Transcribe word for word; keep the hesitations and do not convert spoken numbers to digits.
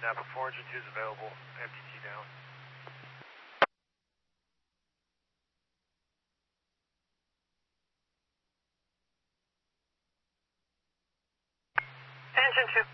Napa four engine two is available. M T T down. Engine two.